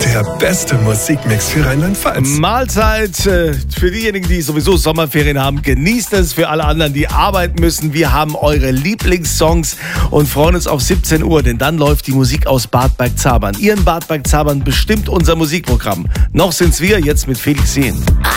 Der beste Musikmix für Rheinland-Pfalz. Mahlzeit für diejenigen, die sowieso Sommerferien haben. Genießt es. Für alle anderen, die arbeiten müssen. Wir haben eure Lieblingssongs und freuen uns auf 17 Uhr, denn dann läuft die Musik aus Bad Bergzabern. Ihr in Bad Bergzabern bestimmt unser Musikprogramm. Noch sind's wir, jetzt mit Felix Jähn.